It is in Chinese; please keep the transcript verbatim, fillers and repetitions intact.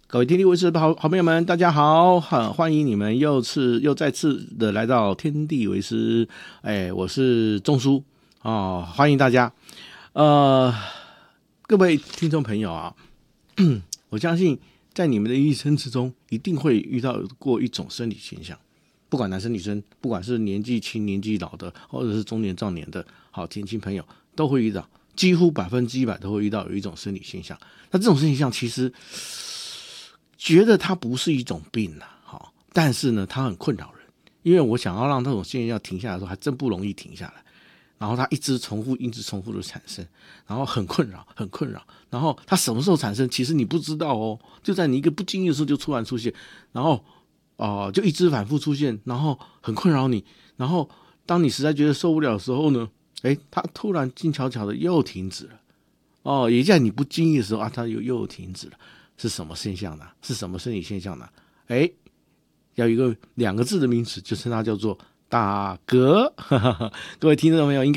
各位天地卫视的好好朋友们，大家好，欢迎你们又次又再次的来到天地为师，哎，我是钟叔哦，欢迎大家。呃，各位听众朋友啊，我相信在你们的一生之中，一定会遇到过一种生理现象，不管男生女生，不管是年纪轻、年纪老的，或者是中年壮年的，好年轻朋友都会遇到，几乎百分之一百都会遇到有一种生理现象。那这种生理现象其实觉得它不是一种病啊，好，但是呢，它很困扰人，因为我想要让这种现象停下来的时候，还真不容易停下来。然后它一直重复，一直重复的产生，然后很困扰，很困扰。然后它什么时候产生，其实你不知道哦，就在你一个不经意的时候就突然出现，然后哦、呃，就一直反复出现，然后很困扰你。然后当你实在觉得受不了的时候呢，哎，它突然静悄悄的又停止了。哦，也在你不经意的时候啊，它又又停止了。是什么现象呢？是什么生理现象呢？哎，要一个两个字的名词，就是它叫做打嗝。各位听众朋友应该